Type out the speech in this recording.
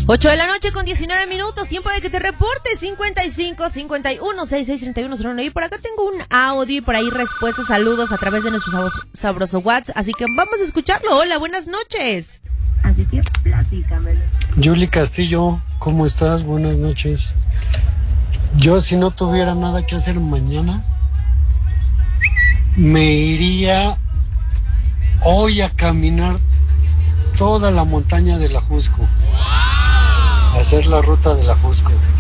8 de la noche con 19 minutos, tiempo de que te reportes. 55 51 66 31 09. Y por acá tengo un audio y por ahí respuestas, saludos a través de nuestro sabroso WhatsApp, así que vamos a escucharlo. Hola, buenas noches. Así que platícamelo. Yuli Castillo, ¿cómo estás? Buenas noches. Yo, si no tuviera nada que hacer mañana, me iría hoy a caminar toda la montaña de la Jusco, a hacer la ruta de la Jusco.